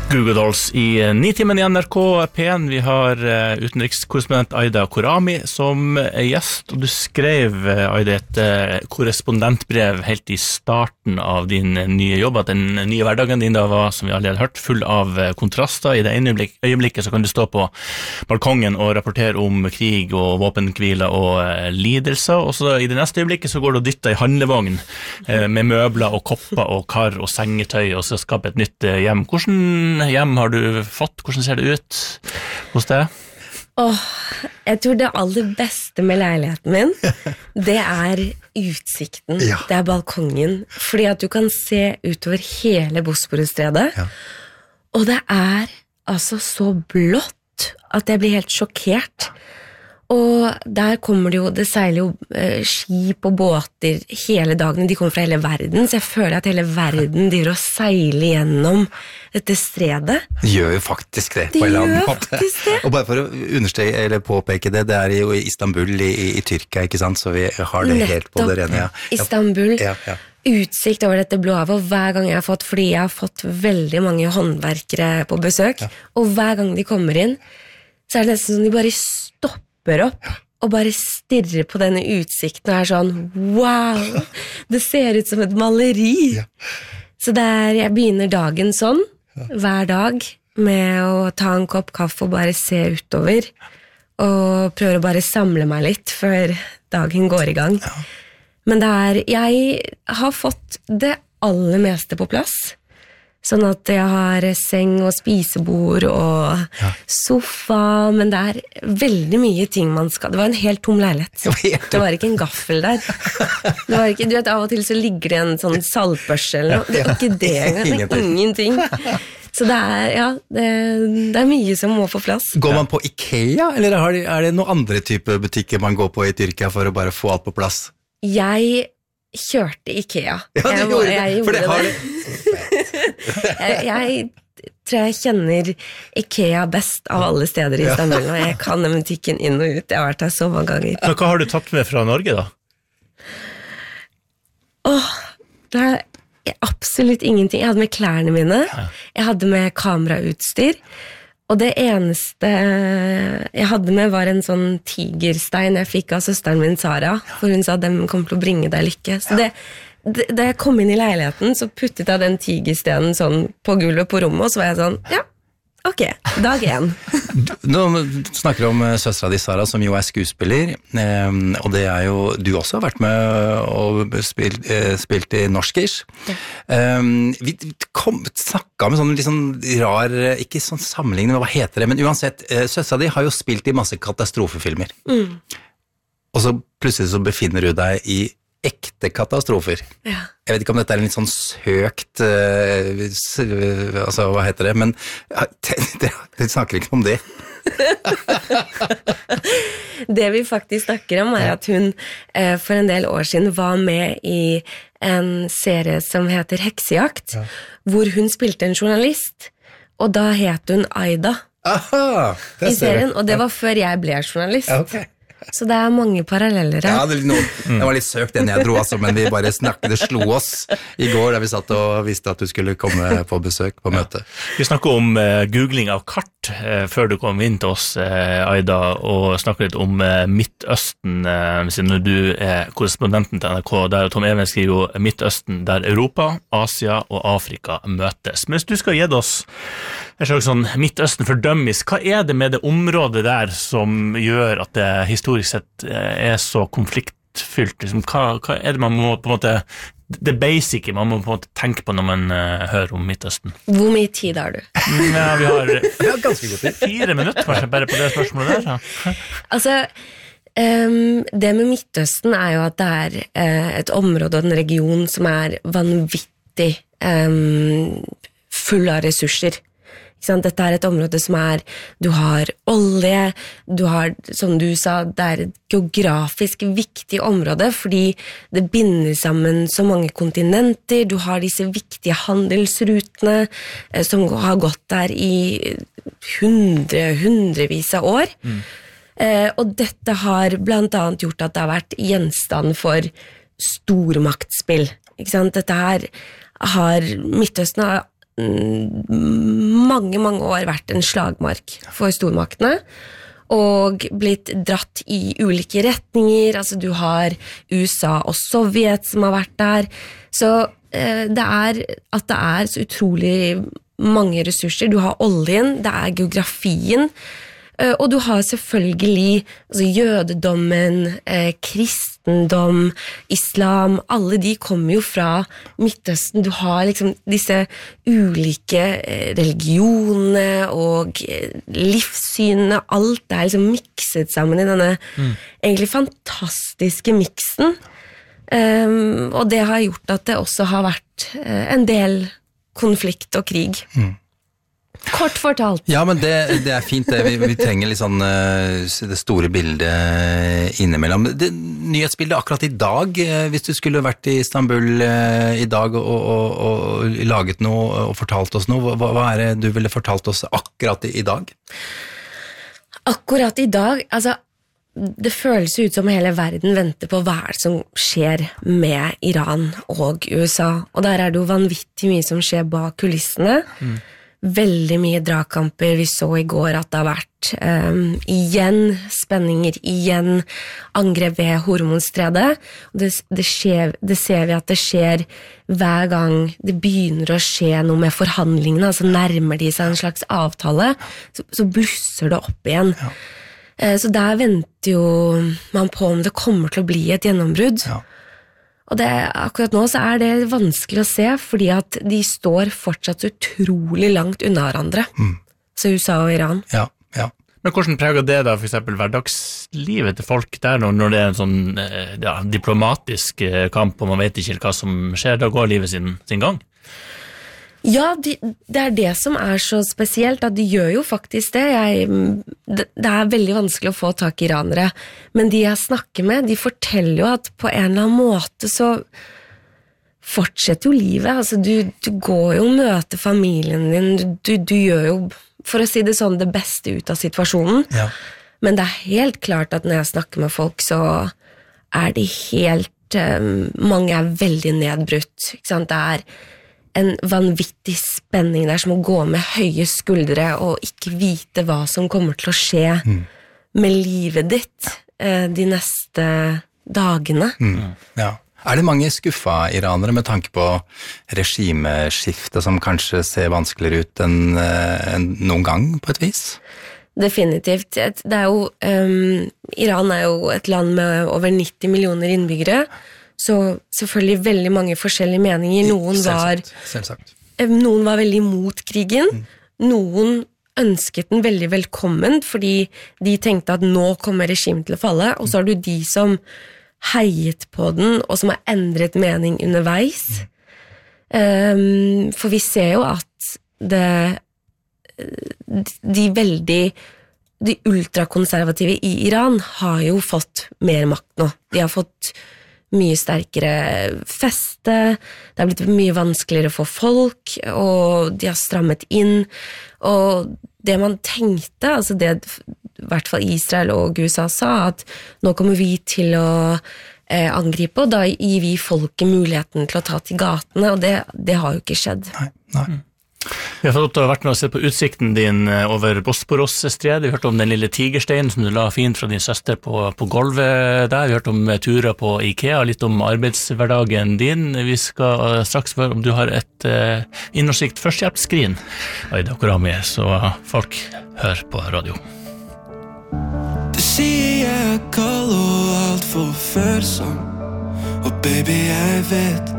Google Dolls I 9-timen I NRK P1. Vi har utenrikskorrespondent Aida Korami som gjest, og du skrev, Aida, et korrespondentbrev helt I starten av din nye jobb, at den nye hverdagen din da var, som vi allerede har hørt, full av kontraster. I det ene øyeblikket så kan du stå på balkongen og rapportere om krig og våpenhvile og lidelser, og så I det neste øyeblikket så går du og dytter I handlevogn med møbler og kopper og kar og sengetøy, og så skape et nytt hjem. Hvordan hjem har du fått? Hvordan ser det ut hos deg? Jeg tror det aller beste med leiligheten min, det utsikten, det balkongen, fordi at du kan se utover hele Bosporusstredet, og det altså så blått at jeg blir helt sjokkert. Og der kommer det seiler jo skip og båter hele dagen, de kommer fra hele verden, så jeg føler at hele verden driver og seiler gjennom dette stredet. De gjør jo faktisk det, på en eller annen måte. Og bare for å understreke, eller påpeke det, det jo I Istanbul I Tyrkia, ikke sant? Så vi har det helt på det rene. Istanbul, utsikt over dette blå havet, og hver gang jeg har fått, fordi jeg har fått veldig mange håndverkere på besøk, og hver gang de kommer inn, så det nesten som de bare stopper opp og bare stirrer på denne utsikten og sånn, wow, det ser ut som et maleri. Så jeg begynner dagen sånn, hver dag, med å ta en kopp kaffe og bare se utover, og prøver å bare samle meg litt før dagen går I gang. Men jeg har fått det aller meste på plass. Sånn at jeg har seng og spisebord og sofa, men det veldig mye ting man skal. Det var en helt tom leilighet. Det var ikke en gaffel der. Det var ikke, du vet, av og til så ligger det en sånn saltbørse eller noe. Det var ikke det engang, det ingenting. Så det mye som må få plass. Går man på IKEA, eller det noen andre type butikker man går på I Tyrkia for å bare få alt på plass? Jeg kjørte IKEA. Jeg gjorde det. Jeg tror jeg kjenner IKEA best av alle steder I Istanbul, og jeg kan den butikken inn og ut. Jeg har vært der så mange ganger. Men hva har du tatt med fra Norge da? Det absolutt ingenting. Jeg hadde med klærne mine, jeg hadde med kamerautstyr, og det eneste jeg hadde med var en sånn tigerstein jeg fikk av søsteren min Sara, for hun sa at den kom til å bringe deg lykke. Så da jeg kom inn I leiligheten, så puttet jeg den tigerstenen sånn på gulvet på rommet, og så var jeg sånn, ok, dag 1. Nå snakker du om søstera di Sara, som jo skuespiller, og det jo, du også har vært med og spilt I norskish. Vi snakket med sånn litt sånn rar, ikke sånn sammenligning, hva heter det, men uansett, søstera di har jo spilt I masse katastrofefilmer. Og så plutselig så befinner du deg I ekte katastrofer. Jeg vet ikke om dette en litt sånn søkt, altså hva heter det, men det snakker ikke om det. Det vi faktisk snakker om at hun for en del år siden var med I en serie som heter Heksejakt, hvor hun spilte en journalist, og da het hun Aida I serien, og det var før jeg ble journalist. Så det mange paralleller her. Ja, det var litt søkt den jeg dro, altså, men vi bare snakket, det slo oss I går da vi satt og visste at du skulle komme på besøk på møte. Vi snakket om googling av kart før du kom inn til oss, Aida, og snakket litt om Midtøsten, siden du korrespondenten til NRK, der Tom Even skriver jo Midtøsten, der Europa, Asia og Afrika møtes. Men hvis du skal gi oss en slags sånn Midtøsten fordømmes, hva det med det området der som gjør at det historisk sett så konfliktfylt? Hva det man må på en måte, det basic man må på en måte tenke på når man hører om Midtøsten? Hvor mye tid har du? Ja, vi har ganske godt 4 minutter kanskje bare på det spørsmålet der. Altså, det med Midtøsten jo at det et område og en region som vanvittig full av ressurser. Dette et område som du har olje, du har, som du sa, det et geografisk viktig område, fordi det binder sammen så mange kontinenter, du har disse viktige handelsrutene som har gått der I hundrevis av år, og dette har blant annet gjort at det har vært gjenstand for stormaktspill. Dette Midtøsten har mange, mange år vært en slagmark for stormaktene, og blitt dratt i ulike retninger. Altså du har USA og Sovjet som har vært der, så det er så utrolig mange ressurser. Du har oljen, det er geografien, og du har selvfølgelig jødedommen, kristendom, islam, alle de kommer jo fra Midtøsten. Du har liksom disse ulike religionene og livssynene, alt er liksom mikset sammen i denne egentlig fantastiske miksen, og det har gjort at det også har vært en del konflikt og krig. Kort fortalt. Ja, men det er fint. Vi trenger litt sånn det store bildet innimellom. Nyhetsbildet akkurat i dag, hvis du skulle vært i Istanbul i dag og laget noe og fortalt oss noe, hva er det du ville fortalt oss akkurat i dag? Akkurat i dag, altså det føles ut som hele verden venter på hva som skjer med Iran og USA, og der er det jo vanvittig mye som skjer bak kulissene. Veldig mye dragkamper. Vi så i går at det har vært igjen spenninger, igjen angrep ved Hormonstredet. Det ser vi at det skjer hver gang det begynner å skje noe med forhandlingene, altså nærmer de seg en slags avtale, så blusser det opp igjen. Ja. Så der venter jo man på om det kommer til å bli et gjennombrudd. Ja. Og akkurat nå så er det vanskelig å se, fordi at de står fortsatt så utrolig langt unna hverandre, så USA og Iran. Ja. Men hvordan preger det da for eksempel hverdagslivet til folk der når det er en sånn diplomatisk kamp, og man vet ikke hva som skjer, da går livet sin gang? Ja, det er det som er så spesielt, at de gjør jo faktisk det. Det er veldig vanskelig å få tak i iranere, men de jeg snakker med, de forteller jo at på en eller annen måte så fortsetter jo livet. Altså, du går jo og møter familien din, du gjør jo, for å si det sånn, det beste ut av situasjonen. Ja. Men det er helt klart at når jeg snakker med folk, så er de helt, mange er veldig nedbrutt, ikke sant? Det er en vanvittig spenning der som å gå med høye skuldre og ikke vite hva som kommer til å skje med livet ditt de neste dagene. Ja. Er det mange skuffa iranere med tanke på regimeskifte som kanskje ser vanskeligere ut enn noen gang på et vis? Definitivt. Det er jo, Iran er jo et land med over 90 millioner innbyggere, så selvfølgelig veldig mange forskjellige meninger. Noen var veldig imot krigen, noen ønsket den veldig velkommen, fordi de tenkte at nå kommer regimet til å falle, og så har du de som heiet på den, og som har endret mening underveis. For vi ser jo at de ultrakonservative i Iran har jo fått mer makt nå. De har fått mye sterkere feste, det har blitt mye vanskeligere for folk, og de har strammet inn, og det man tenkte, altså det i hvert fall Israel og USA sa, at nå kommer vi til å angripe, og da gir vi folket muligheten til å ta til gatene, og det har jo ikke skjedd. Nei. Vi har fått vært med å se på utsikten din over Bosporos-stredet. Vi har hørt om den lille tigersteinen som du la fint fra din søster på gulvet der. Vi har hørt om turer på IKEA, litt om arbeidshverdagen din. Vi skal straks høre om du har et innholdsrikt førstehjelpsskrin, Aida Korami, så folk hører på radio. Du sier jeg er kald og alt for følsom, og baby jeg vet